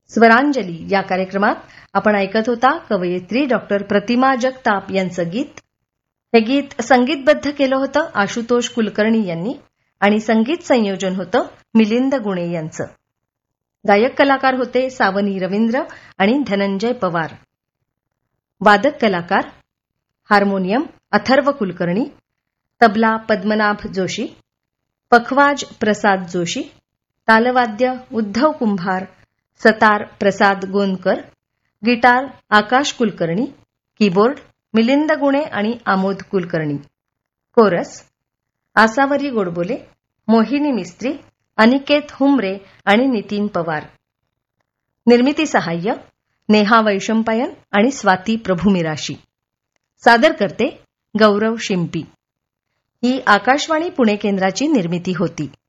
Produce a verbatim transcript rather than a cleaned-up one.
स्वरांजली या कार्यक्रमात आपण ऐकत होता कवयित्री डॉक्टर प्रतिमा जगताप यांचं गीत. हे गीत संगीतबद्ध केलं होतं आशुतोष कुलकर्णी यांनी आणि संगीत संयोजन होतं मिलिंद गुणे यांचं. गायक कलाकार होते सावनी रवींद्र आणि धनंजय पवार. वादक कलाकार हार्मोनियम अथर्व कुलकर्णी, तबला पद्मनाभ जोशी, पखवाज प्रसाद जोशी, तालवाद्य उद्धव कुंभार, सतार प्रसाद गोंदकर, गिटार आकाश कुलकर्णी, कीबोर्ड मिलिंद गुणे आणि आमोद कुलकर्णी. कोरस आसावरी गोडबोले, मोहिनी मिस्त्री, अनिकेत हुमरे आणि नितीन पवार. निर्मिती सहाय्य नेहा वैशंपायन आणि स्वाती प्रभुमिराशी. सादर करते गौरव शिंपी. ही आकाशवाणी पुणे केंद्राची निर्मिती होती.